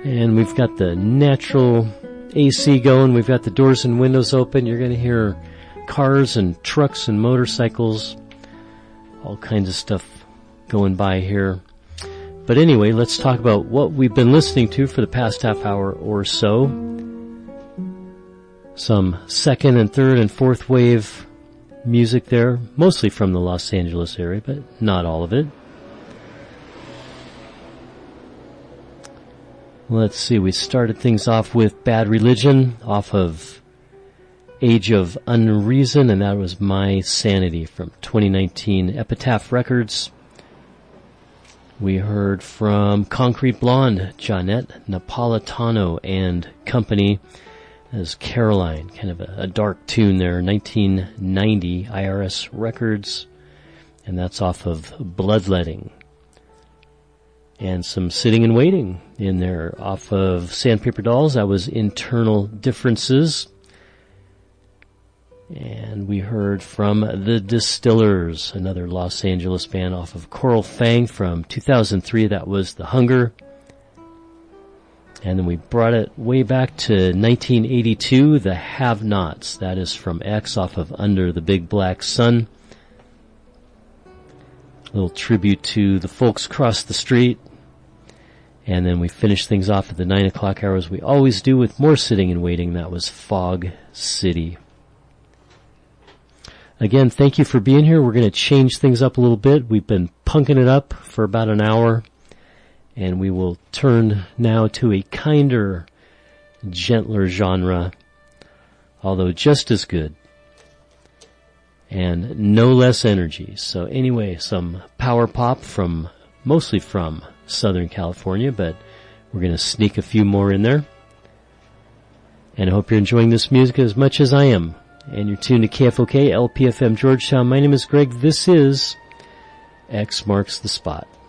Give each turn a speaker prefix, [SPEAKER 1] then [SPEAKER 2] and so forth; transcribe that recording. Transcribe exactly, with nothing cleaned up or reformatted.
[SPEAKER 1] And we've got the natural A C going. We've got the doors and windows open. You're going to hear cars and trucks and motorcycles, all kinds of stuff going by here. But anyway, let's talk about what we've been listening to for the past half hour or so. Some second and third and fourth wave music there, mostly from the Los Angeles area, but not all of it. Let's see, we started things off with Bad Religion off of Age of Unreason, and that was My Sanity from twenty nineteen Epitaph Records. We heard from Concrete Blonde, Johnette Napolitano and Company as Caroline, kind of a, a dark tune there, nineteen ninety I R S Records, and that's off of Bloodletting. And some Sitting and Waiting in there off of Sandpaper Dolls. That was Internal Differences. And we heard from The Distillers, another Los Angeles band off of Coral Fang from two thousand three. That was The Hunger. And then we brought it way back to nineteen eighty-two, The Have-Nots. That is from X off of Under the Big Black Sun. A little tribute to the folks across the street. And then we finished things off at the nine o'clock hour as we always do with more Sitting and Waiting. That was Fog City. Again, thank you for being here. We're going to change things up a little bit. We've been punking it up for about an hour. And we will turn now to a kinder, gentler genre, although just as good. And no less energy. So anyway, some power pop from, mostly from Southern California, but we're going to sneak a few more in there. And I hope you're enjoying this music as much as I am. And you're tuned to K F O K, L P F M Georgetown. My name is Greg. This is X Marks the Spot.